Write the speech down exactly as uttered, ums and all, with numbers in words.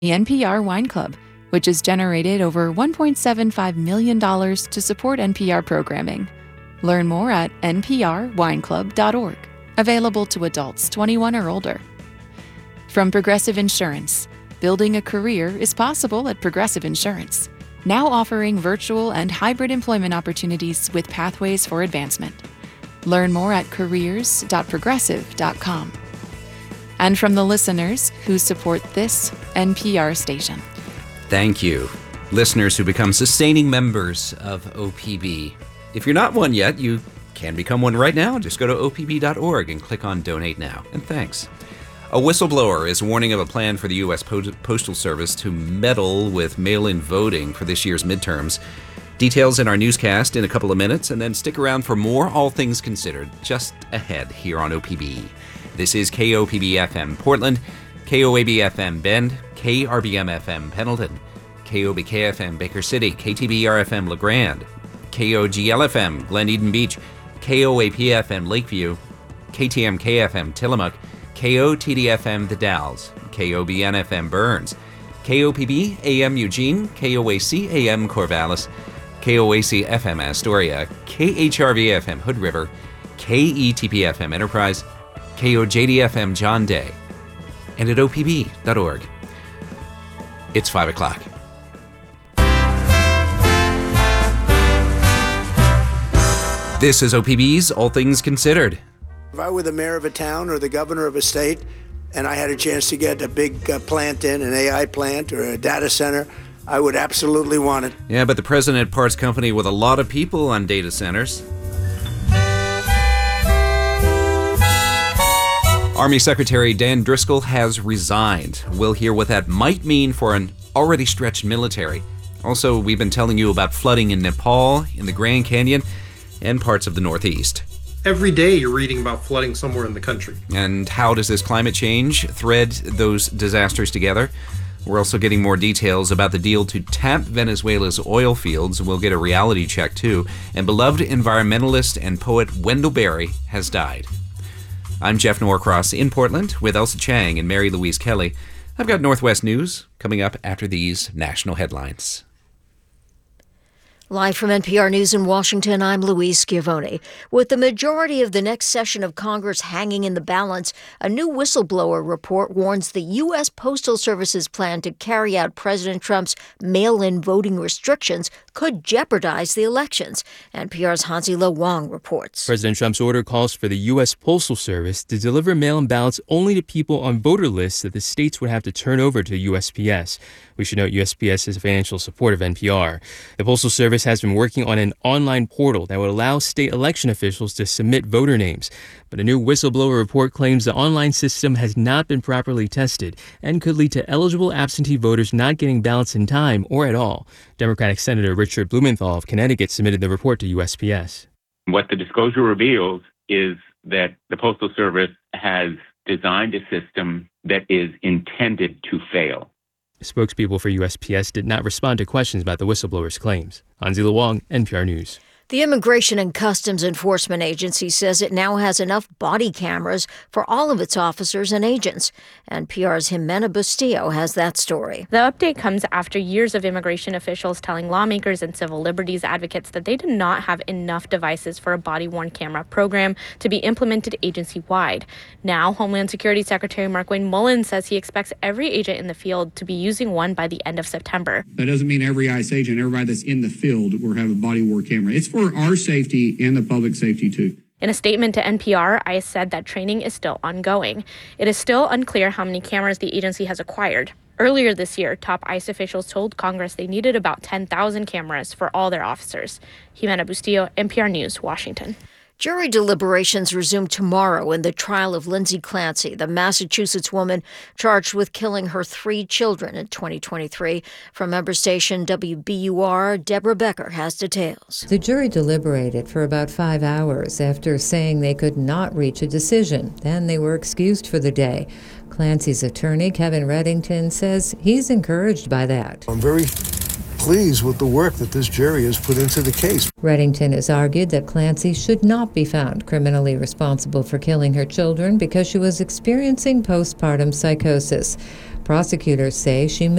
the N P R Wine Club, which has generated over one point seven five million dollars to support N P R programming. Learn more at n p r wine club dot org. Available to adults twenty-one or older. From Progressive Insurance, building a career is possible at Progressive Insurance, now offering virtual and hybrid employment opportunities with pathways for advancement. Learn more at careers dot progressive dot com. And from the listeners who support this N P R station. Thank you. Listeners who become sustaining members of O P B. If you're not one yet, you can become one right now. Just go to o p b dot org and click on Donate Now. And thanks. A whistleblower is warning of a plan for the U S Postal Service to meddle with mail-in voting for this year's midterms. Details in our newscast in a couple of minutes, and then stick around for more All Things Considered just ahead here on O P B. This is K O P B F M Portland, K O A B F M Bend, K R B M F M Pendleton, K O B K F M Baker City, K T B R F M LeGrand, K O G L F M Glen Eden Beach, K O A P F M Lakeview, K T M K F M Tillamook, K O T D F M The Dalles, K O B N F M Burns, K O P B A M Eugene, K O A C A M Corvallis, K O A C F M Astoria, K H R V F M Hood River, K E T P F M Enterprise, K O J D F M John Day, and at o p b dot org. It's five o'clock. This is O P B's All Things Considered. If I were the mayor of a town or the governor of a state and I had a chance to get a big uh, plant in, an A I plant or a data center, I would absolutely want it. Yeah, but the president parts company with a lot of people on data centers. Army Secretary Dan Driscoll has resigned. We'll hear what that might mean for an already stretched military. Also, we've been telling you about flooding in Nepal, in the Grand Canyon, and parts of the Northeast. Every day you're reading about flooding somewhere in the country. And how does this climate change thread those disasters together? We're also getting more details about the deal to tap Venezuela's oil fields. We'll get a reality check, too. And beloved environmentalist and poet Wendell Berry has died. I'm Jeff Norcross in Portland with Elsa Chang and Mary Louise Kelly. I've got Northwest News coming up after these national headlines. Live from N P R News in Washington, I'm Louise Schiavone. With the majority of the next session of Congress hanging in the balance, a new whistleblower report warns the U S Postal Service's plan to carry out President Trump's mail-in voting restrictions could jeopardize the elections. N P R's Hansi Lo Wang reports. President Trump's order calls for the U S Postal Service to deliver mail-in ballots only to people on voter lists that the states would have to turn over to U S P S. We should note U S P S is a financial support of N P R. The Postal Service has been working on an online portal that would allow state election officials to submit voter names. But a new whistleblower report claims the online system has not been properly tested and could lead to eligible absentee voters not getting ballots in time or at all. Democratic Senator Richard Blumenthal of Connecticut submitted the report to U S P S. What the disclosure reveals is that the Postal Service has designed a system that is intended to fail. Spokespeople for U S P S did not respond to questions about the whistleblower's claims. Hansi Lo Wang, N P R News. The Immigration and Customs Enforcement Agency says it now has enough body cameras for all of its officers and agents. N P R's Jimena Bustillo has that story. The update comes after years of immigration officials telling lawmakers and civil liberties advocates that they did not have enough devices for a body-worn camera program to be implemented agency-wide. Now, Homeland Security Secretary Markwayne Mullin says he expects every agent in the field to be using one by the end of September. That doesn't mean every ICE agent, everybody that's in the field will have a body-worn camera. It's for our safety and the public safety, too. In a statement to N P R, ICE said that training is still ongoing. It is still unclear how many cameras the agency has acquired. Earlier this year, top ICE officials told Congress they needed about ten thousand cameras for all their officers. Jimena Bustillo, N P R News, Washington. Jury deliberations resume tomorrow in the trial of Lindsay Clancy, the Massachusetts woman charged with killing her three children in twenty twenty-three. From member station W B U R, Deborah Becker has details. The jury deliberated for about five hours after saying they could not reach a decision. Then they were excused for the day. Clancy's attorney, Kevin Reddington, says he's encouraged by that. I'm very pleased with the work that this jury has put into the case. Reddington has argued that Clancy should not be found criminally responsible for killing her children because she was experiencing postpartum psychosis. Prosecutors say she